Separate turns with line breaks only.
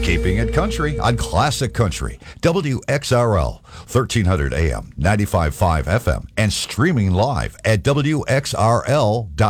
Keeping it country on Classic Country, WXRL, 1300 AM, 95.5 FM, and streaming live at WXRL.com.